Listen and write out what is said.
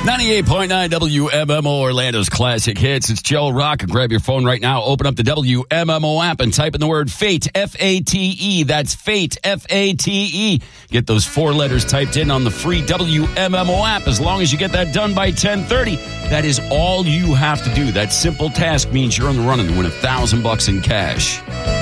98.9 WMMO Orlando's classic hits. It's Joe Rock. Grab your phone right now. Open up the WMMO app and type in the word FATE, F-A-T-E. That's FATE, F-A-T-E. Get those 4 letters typed in on the free WMMO app. As long as you get that done by 10:30, that is all you have to do. That simple task means you're on the run to win $1,000 in cash.